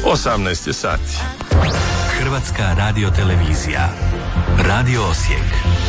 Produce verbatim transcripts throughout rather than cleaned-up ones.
osamnaest je sati. Hrvatska radiotelevizija. Radio Osijek.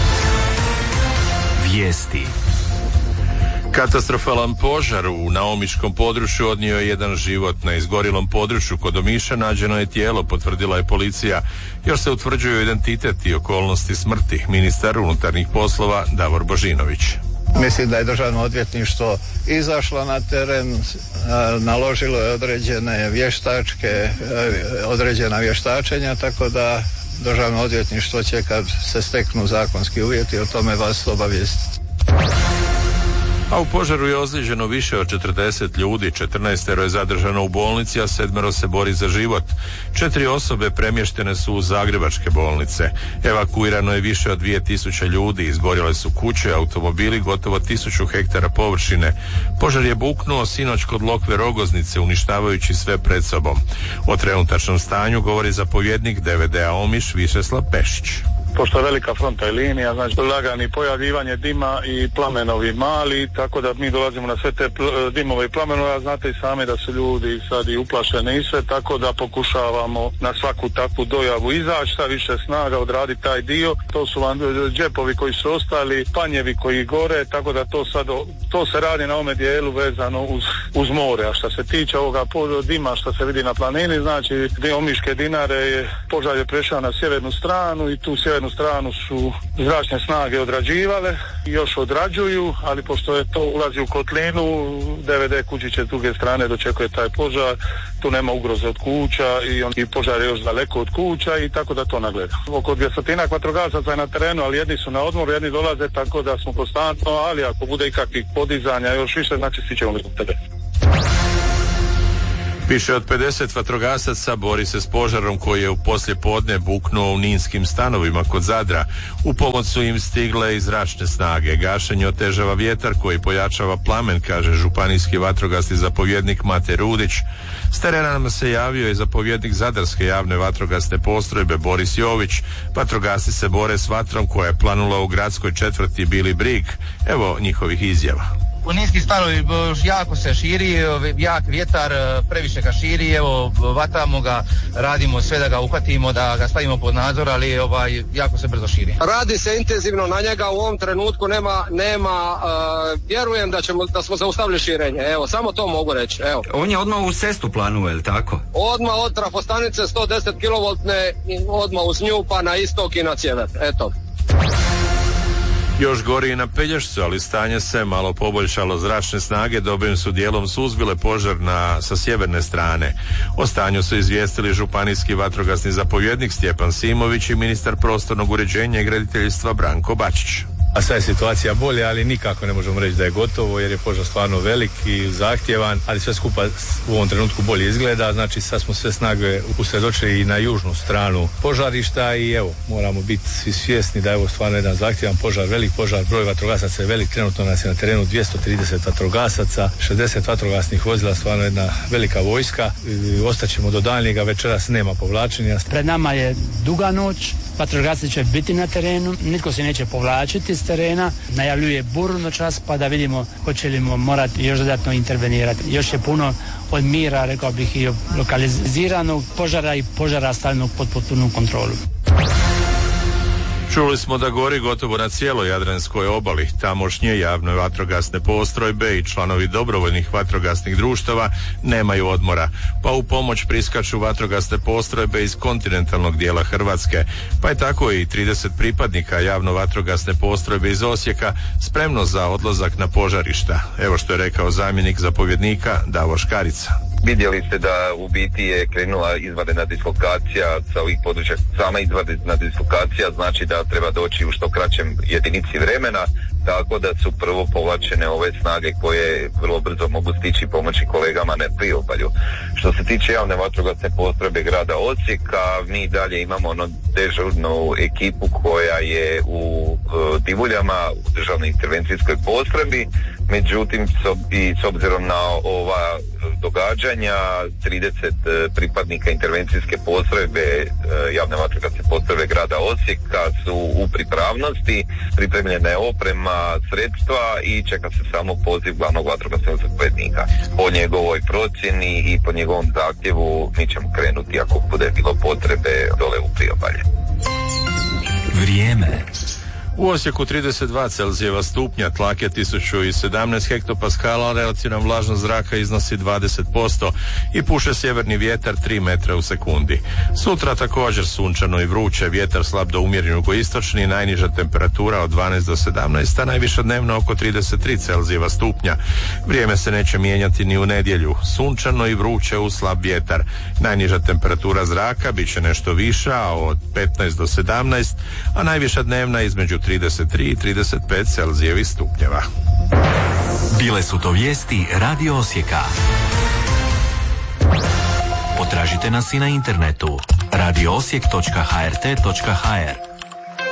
Vijesti. Katastrofalan požar u naomičkom području odnio je jedan život. Na izgorilom području kod Omiša nađeno je tijelo, potvrdila je policija. Još se utvrđuju identitet i okolnosti smrti. Ministar unutarnjih poslova Davor Božinović. Mislim da je Državno odvjetništvo izašlo na teren, naložilo je određene vještačke, određena vještačenja, tako da Državno odvjetništvo će, kad se steknu zakonski uvjeti, o tome vas obavijestiti. A u požaru je ozlijeđeno više od četrdeset ljudi, četrnaestero je zadržano u bolnici, a sedmero se bori za život. Četiri osobe premještene su u zagrebačke bolnice. Evakuirano je više od dvije tisuće ljudi, izgorjele su kuće, automobili, gotovo tisuću hektara površine. Požar je buknuo sinoć kod Lokve Rogoznice, uništavajući sve pred sobom. O trenutačnom stanju govori zapovjednik D V D-a Omiš Višeslav Pešić. Pošto je velika fronta i linija, znači lagani pojavljivanje dima i plamenovi mali, tako da mi dolazimo na sve te pl- dimove i plamenove, a znate i sami da su ljudi sad i uplašeni i sve, tako da pokušavamo na svaku takvu dojavu izaći, sa više snaga odraditi taj dio. To su vam džepovi koji su ostali, panjevi koji gore, tako da to sad, to se radi na ovome dijelu vezano uz, uz more. A što se tiče ovoga dima što se vidi na planini, znači Omiške Dinare je požar je prešao na sjevernu stranu i tu sjevernu stranu su zračne snage odrađivale i još odrađuju, ali pošto je to ulazi u kotlinu, D V D Kučiće s druge strane dočekuje taj požar, tu nema ugroze od kuća i, on, i požar je još daleko od kuća i tako da to nagleda. Oko dvjestotinak vatrogasaca je na terenu, ali jedni su na odmoru, jedni dolaze, tako da smo konstantno, ali ako bude ikakvih podizanja još više, znači svi ćemo biti tebe. Više od pedeset vatrogasaca bori se s požarom koji je u poslijepodne buknuo u ninskim stanovima kod Zadra. U pomoć su im stigle i zračne snage. Gašenje otežava vjetar koji pojačava plamen, kaže županijski vatrogasni zapovjednik Mate Rudić. S terena nam se javio i zapovjednik Zadarske javne vatrogasne postrojbe Boris Jović. Vatrogasci se bore s vatrom koja je planula u gradskoj četvrti Bili Brig. Evo njihovih izjava. U niski stanovi jako se širi, jak vjetar, previše ga širi, evo vatamo ga, radimo sve da ga uhvatimo, da ga stavimo pod nadzor, ali ovaj, jako se brzo širi. Radi se intenzivno na njega, u ovom trenutku nema, nema uh, vjerujem da, ćemo, da smo zaustavili širenje, evo, samo to mogu reći, evo. On je odmah u cestu planuje, je li tako? Odmah od trafostanice sto deset kilovoltne, odmah uz nju pa na istok i na sjever, eto. Još gori i na Pelješcu, ali stanje se malo poboljšalo. Zračne snage dobrim su dijelom suzbile požar na, sa sjeverne strane. O stanju su izvijestili županijski vatrogasni zapovjednik Stjepan Simović i ministar prostornog uređenja i graditeljstva Branko Bačić. A sad je situacija bolja, ali nikako ne možemo reći da je gotovo, jer je požar stvarno velik i zahtjevan, ali sve skupa u ovom trenutku bolje izgleda. Znači sad smo sve snage usredočili i na južnu stranu požarišta i evo, moramo biti svi svjesni da je ovo stvarno jedan zahtjevan požar, velik požar, broj vatrogasaca je velik, trenutno nas je na terenu dvjesto trideset vatrogasaca, šezdeset vatrogasnih vozila, stvarno jedna velika vojska. I ostaćemo do daljnjega, večeras nema povlačenja. Pred nama je duga noć, vatrogasci će biti na terenu, nitko se neće povlačiti s terena, najavljuje buru noćas, pa da vidimo hoće li morati još dodatno intervenirati. Još je puno od mira, rekao bih, i lokaliziranog požara i požara stavljenog pod potpunu kontrolu. Čuli smo da gori gotovo na cijeloj Jadranskoj obali. Tamošnje javne vatrogasne postrojbe i članovi dobrovoljnih vatrogasnih društava nemaju odmora, pa u pomoć priskaču vatrogasne postrojbe iz kontinentalnog dijela Hrvatske, pa je tako i trideset pripadnika javno vatrogasne postrojbe iz Osijeka spremno za odlazak na požarišta. Evo što je rekao zamjenik zapovjednika Davor Škarica. Vidjeli ste da u biti je krenula izvanredna dislokacija sa ovih područja. Sama izvanredna dislokacija znači da treba doći u što kraćem jedinici vremena, tako da su prvo povlačene ove snage koje vrlo brzo mogu stići pomoći kolegama na priobalju. Što se tiče javne vatrogasne postrojbe grada Osijeka, mi dalje imamo ono dežurnu ekipu koja je u uh, Divuljama, u državnoj intervencijskoj postrojbi, međutim s, ob- i s obzirom na ova događanja, trideset pripadnika intervencijske postrojbe, javne vatrogasne postrojbe grada Osijeka su u pripravnosti, pripremljena je oprema, sredstva i čeka se samo poziv glavnog vatrogasnog zapovjednika. Po njegovoj procjeni i po njegovom zahtjevu mi ćemo krenuti ako bude bilo potrebe dole u priobalje. Vrijeme. U Osijeku trideset dva Celzijeva stupnja, tlak je tisuću sedamnaest hektopaskala, relativna vlažnost zraka iznosi dvadeset posto i puše sjeverni vjetar tri metra u sekundi. Sutra također sunčano i vruće, vjetar slab do umjeren jugoistočni, najniža temperatura od dvanaest do sedamnaest, a najviša dnevno oko trideset tri Celzijeva stupnja. Vrijeme se neće mijenjati ni u nedjelju. Sunčano i vruće uz slab vjetar. Najniža temperatura zraka bit će nešto viša od petnaest do sedamnaest, a najviša dnevna između trideset tri i trideset pet Celzijevih stupnjeva. Bile su to vijesti Radio Osijeka. Potražite nas i na internetu radio osijek točka h r t točka h r.